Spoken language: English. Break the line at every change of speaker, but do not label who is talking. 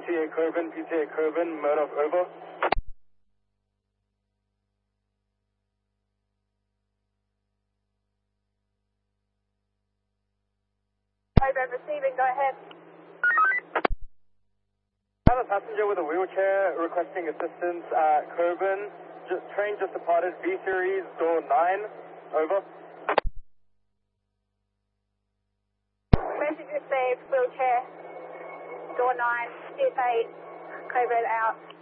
PTA Coburn, Murdoch, over.
Coburn receiving, go ahead.
I have a passenger with a wheelchair requesting assistance at Coburn. Train just departed, B series, door 9, over.
Message received, wheelchair, door 9, CSA, Coburn out.